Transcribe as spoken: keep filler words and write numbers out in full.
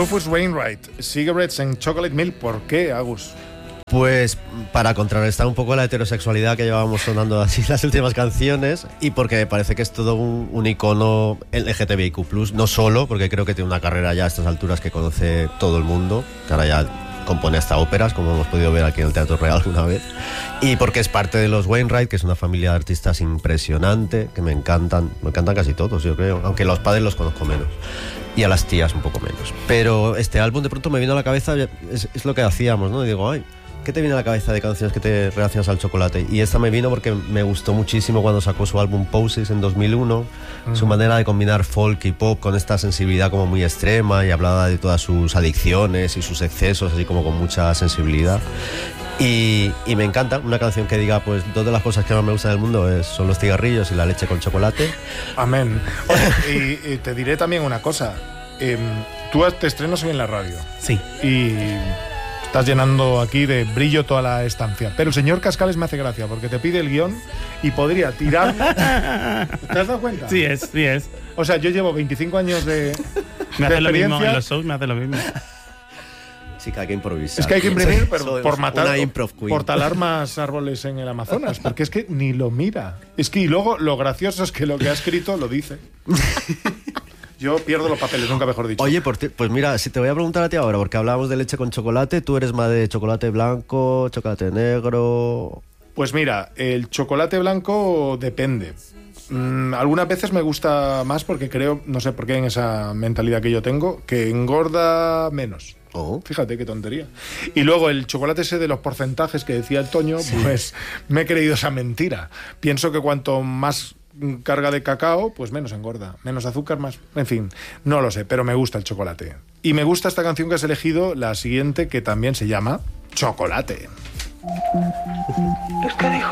Rufus Wainwright, Cigarettes and Chocolate Milk. ¿Por qué, Agus? Pues para contrarrestar un poco la heterosexualidad que llevábamos sonando así las últimas canciones, y porque me parece que es todo un, un icono L G T B I Q plus, no solo porque creo que tiene una carrera ya a estas alturas que conoce todo el mundo, que ahora ya compone hasta óperas, como hemos podido ver aquí en el Teatro Real alguna vez, y porque es parte de los Wainwright, que es una familia de artistas impresionante, que me encantan, me encantan casi todos, yo creo, aunque los padres los conozco menos, y a las tías un poco menos. Pero este álbum de pronto me vino a la cabeza, es, es lo que hacíamos, ¿no? Y digo, ay, ¿qué te viene a la cabeza de canciones que te relacionas al chocolate? Y esta me vino porque me gustó muchísimo cuando sacó su álbum Poses en dos mil uno, uh-huh. Su manera de combinar folk y pop con esta sensibilidad como muy extrema, y hablaba de todas sus adicciones y sus excesos, así como con mucha sensibilidad. Y, y me encanta una canción que diga, pues dos de las cosas que más me gustan del mundo es, son los cigarrillos y la leche con chocolate. Amén. Oye, y, y te diré también una cosa, eh, tú te estrenas hoy en la radio. Sí. Y estás llenando aquí de brillo toda la estancia. Pero el señor Cascales me hace gracia porque te pide el guión y podría tirar. ¿Te has dado cuenta? Sí es, sí es. O sea, yo llevo veinticinco años de, me de hace lo mismo en experiencia. los shows, me hace lo mismo. Sí, que hay que improvisar. Es que hay que imprimir, pero Soy por matar, una improv queen. por talar más árboles en el Amazonas, porque es que ni lo mira. Es que y luego lo gracioso es que lo que ha escrito lo dice. Yo pierdo los papeles, nunca mejor dicho. Oye, por ti, pues mira, si te voy a preguntar a ti ahora, porque hablábamos de leche con chocolate, ¿tú eres más de chocolate blanco, chocolate negro? Pues mira, el chocolate blanco depende. Mm, algunas veces me gusta más porque creo, no sé por qué en esa mentalidad que yo tengo, que engorda menos. Oh. Fíjate qué tontería. Y luego el chocolate ese de los porcentajes que decía el Toño, sí. Pues me he creído esa mentira. Pienso que cuanto más carga de cacao, pues menos engorda, menos azúcar, más, en fin, no lo sé, pero me gusta el chocolate. Y me gusta esta canción que has elegido, la siguiente, que también se llama Chocolate. Usted dijo